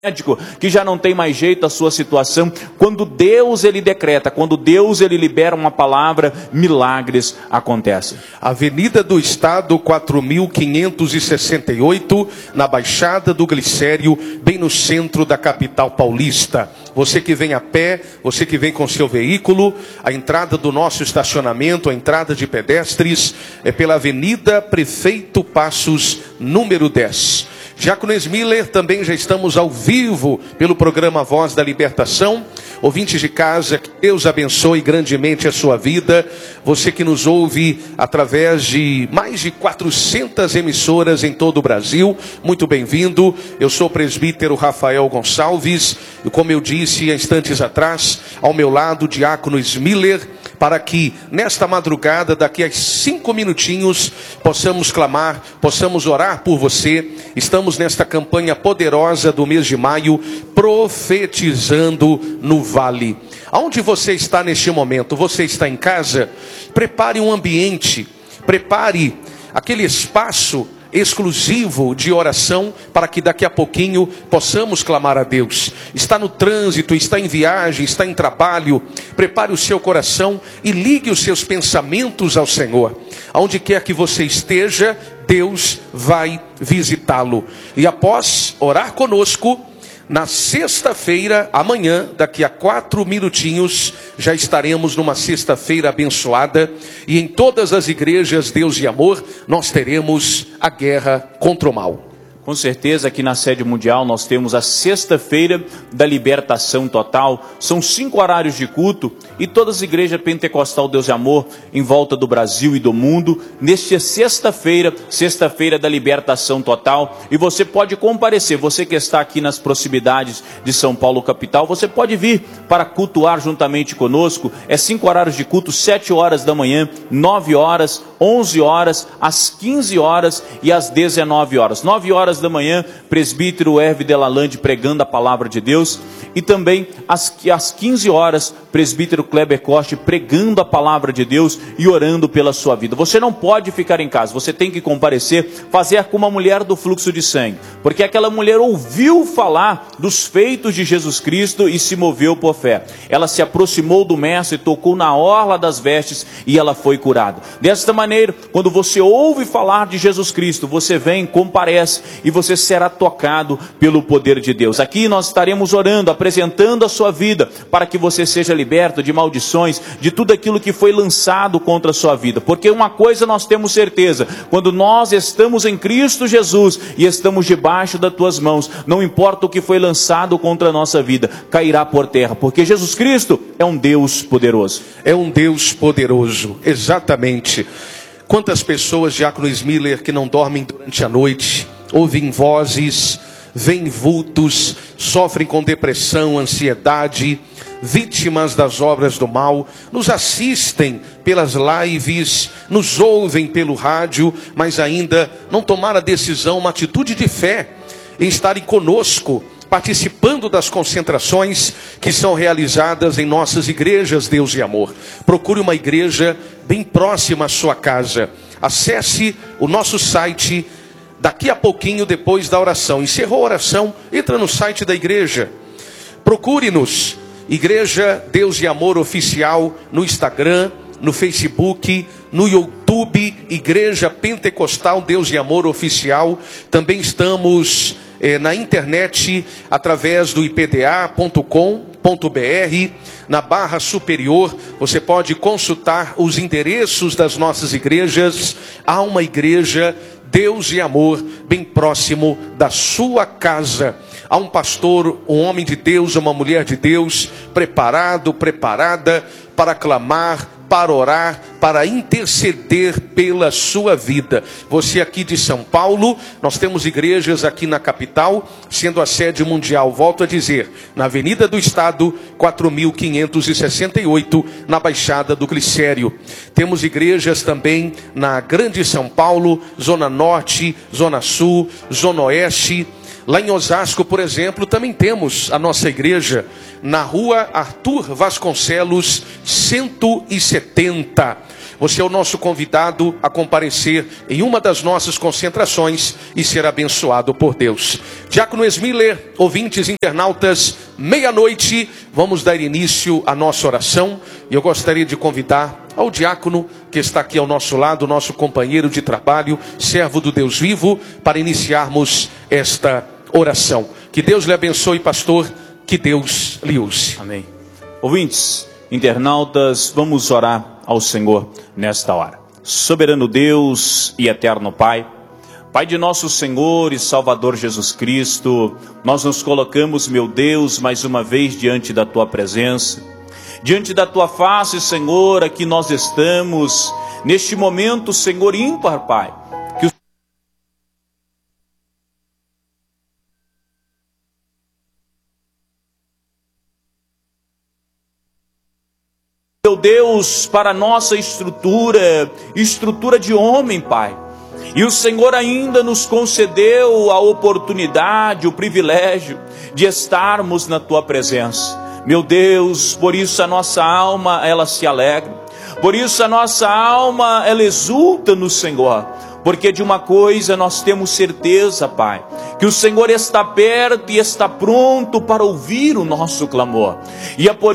médico que já não tem mais jeito a sua situação, quando Deus ele decreta, quando Deus ele libera uma palavra, milagres acontecem. Avenida do Estado 4568, na Baixada do Glicério, bem no centro da capital paulista. Você que vem a pé, você que vem com seu veículo, a entrada do nosso estacionamento, a entrada de pedestres é pela Avenida Prefeito Passos, número 10. Diácono Esmiller, também já estamos ao vivo pelo programa Voz da Libertação. Ouvintes de casa, que Deus abençoe grandemente a sua vida. Você que nos ouve através de mais de 400 emissoras em todo o Brasil, muito bem-vindo. Eu sou o presbítero Rafael Gonçalves, e como eu disse há instantes atrás, ao meu lado, Diácono Esmiller, para que nesta madrugada, daqui a 5 minutinhos, possamos clamar, possamos orar por você. Estamos nesta campanha poderosa do mês de maio, profetizando no vale. Aonde você está neste momento? Você está em casa? Prepare um ambiente, prepare aquele espaço exclusivo de oração, para que daqui a pouquinho possamos clamar a Deus. Está no trânsito, está em viagem, está em trabalho, prepare o seu coração e ligue os seus pensamentos ao Senhor. Aonde quer que você esteja, Deus vai visitá-lo. E após orar conosco, na sexta-feira, amanhã, daqui a 4 minutinhos, já estaremos numa sexta-feira abençoada. E em todas as igrejas Deus e Amor, nós teremos a guerra contra o mal. Com certeza aqui na sede mundial nós temos a sexta-feira da libertação total. São 5 horários de culto e todas as igrejas pentecostal Deus e Amor em volta do Brasil e do mundo. Nesta sexta-feira da libertação total. E você pode comparecer, você que está aqui nas proximidades de São Paulo capital, você pode vir para cultuar juntamente conosco. É 5 horários de culto, 7 horas da manhã, 9 horas, 11 horas, às 15 horas e às 19 horas. 9 horas da manhã, presbítero Hervé Delalande pregando a palavra de Deus, e também às 15 horas, presbítero Kleber Costa pregando a palavra de Deus e orando pela sua vida. Você não pode ficar em casa, você tem que comparecer, fazer como a mulher do fluxo de sangue, porque aquela mulher ouviu falar dos feitos de Jesus Cristo e se moveu por fé. Ela se aproximou do mestre, tocou na orla das vestes e ela foi curada. Desta maneira, quando você ouve falar de Jesus Cristo, você vem, comparece e você será tocado pelo poder de Deus. Aqui nós estaremos orando, apresentando a sua vida, para que você seja liberto de maldições, de tudo aquilo que foi lançado contra a sua vida. Porque uma coisa nós temos certeza: quando nós estamos em Cristo Jesus e estamos debaixo das tuas mãos, não importa o que foi lançado contra a nossa vida, cairá por terra, porque Jesus Cristo é um Deus poderoso. É um Deus poderoso, exatamente. Quantas pessoas, Diácono Esmiller, que não dormem durante a noite, ouvem vozes, veem vultos, sofrem com depressão, ansiedade, vítimas das obras do mal, nos assistem pelas lives, nos ouvem pelo rádio, mas ainda não tomaram a decisão, uma atitude de fé, em estarem conosco, participando das concentrações que são realizadas em nossas igrejas Deus e Amor. Procure uma igreja bem próxima à sua casa. Acesse o nosso site daqui a pouquinho, depois da oração. Encerrou a oração, entra no site da igreja. Procure-nos, Igreja Deus e Amor Oficial, no Instagram, no Facebook, no YouTube, Igreja Pentecostal Deus e Amor Oficial. Também estamos na internet, através do ipda.com.br, na barra superior, você pode consultar os endereços das nossas igrejas. Há uma igreja Deus e Amor bem próximo da sua casa. Há um pastor, um homem de Deus, uma mulher de Deus, preparado, preparada para clamar, para orar, para interceder pela sua vida. Você aqui de São Paulo, nós temos igrejas aqui na capital, sendo a sede mundial, volto a dizer, na Avenida do Estado, 4568, na Baixada do Glicério. Temos igrejas também na Grande São Paulo, Zona Norte, Zona Sul, Zona Oeste. Lá em Osasco, por exemplo, também temos a nossa igreja na rua Arthur Vasconcelos, 170. você é o nosso convidado a comparecer em uma das nossas concentrações e ser abençoado por Deus. Diácono Esmiller, ouvintes, internautas, meia-noite, vamos dar início à nossa oração. E eu gostaria de convidar ao diácono que está aqui ao nosso lado, nosso companheiro de trabalho, servo do Deus vivo, para iniciarmos esta oração. Que Deus lhe abençoe, pastor, que Deus lhe use. Amém. Ouvintes, internautas, vamos orar ao Senhor nesta hora. Soberano Deus e eterno Pai, Pai de nosso Senhor e Salvador Jesus Cristo, nós nos colocamos, meu Deus, mais uma vez diante da Tua presença, diante da Tua face, Senhor, aqui nós estamos, neste momento, Senhor, ímpar, Pai, que o meu Deus, para a nossa estrutura de homem, Pai. E o Senhor ainda nos concedeu a oportunidade, o privilégio de estarmos na Tua presença. Meu Deus, por isso a nossa alma, ela se alegra. Por isso a nossa alma, ela exulta no Senhor. Porque de uma coisa nós temos certeza, Pai, que o Senhor está perto e está pronto para ouvir o nosso clamor. E é por